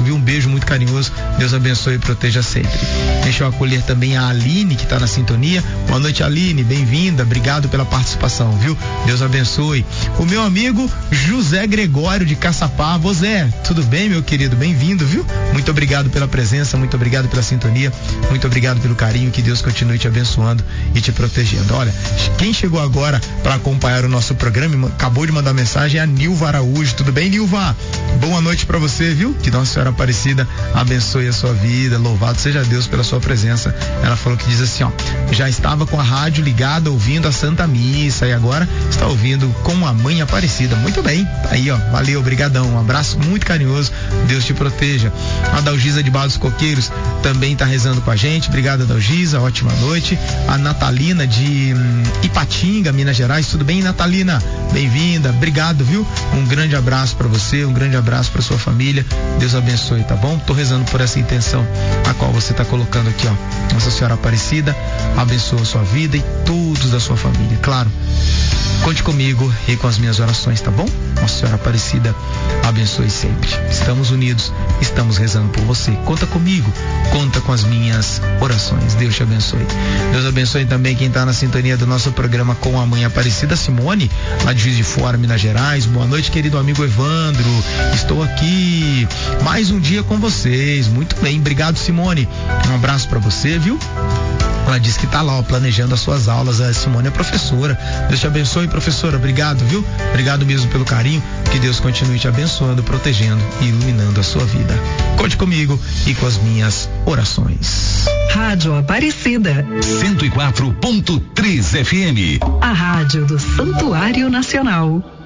viu? Um beijo muito carinhoso, Deus abençoe e proteja sempre. Deixa eu acolher também a Aline, que está na sintonia. Boa noite, Aline, bem-vinda, obrigado pela participação, viu? Deus abençoe. O meu amigo José Gregório de Caçapava. Zé, tudo bem, meu querido? Bem-vindo, viu? Muito obrigado pela presença, muito obrigado pela sintonia, muito obrigado pelo carinho, que Deus continue te abençoando e te protegendo. Olha, quem chegou agora para acompanhar o nosso programa, acabou de mandar mensagem, é a Nilva Araújo. Tudo bem, Nilva? Boa noite para você, viu? Que Nossa Senhora Aparecida abençoe a sua vida, louvado seja Deus pela sua presença. Ela falou que diz assim, ó, já estava com a rádio ligada ouvindo a Santa Missa e agora está ouvindo com a Mãe Aparecida. Muito bem, tá aí, ó, valeu, obrigadão, um abraço muito carinhoso, Deus te proteja. A Dalgisa de Barra dos Coqueiros também tá rezando com a gente, obrigado, Dalgisa, ótima noite. A Natalina de Ipatinga, Minas Gerais, tudo bem, Natalina? Bem-vinda, obrigado, viu? Um grande abraço para você, um grande abraço para sua família, Deus abençoe, tá bom? Tô rezando por essa intenção a qual você tá colocando aqui, ó. Nossa Senhora Aparecida abençoa a sua vida e todos da sua família, claro. Conte comigo e com as minhas orações, tá bom? Nossa Senhora Aparecida abençoe sempre. Estamos unidos, estamos rezando por você. Conta comigo, conta com as minhas orações. Deus te abençoe. Deus abençoe também quem está na sintonia do nosso programa com a Mãe Aparecida, Simone, lá de Juiz de Fora, Minas Gerais. Boa noite, querido amigo Evandro. Estou aqui mais um dia com vocês. Muito bem, obrigado, Simone. Um abraço para você, viu? Ela disse que tá lá, ó, planejando as suas aulas. A Simone é professora. Deus te abençoe, professora. Obrigado, viu? Obrigado mesmo pelo carinho. Que Deus continue te abençoando, protegendo e iluminando a sua vida. Conte comigo e com as minhas orações. Rádio Aparecida 104.3 FM. A rádio do Santuário Nacional.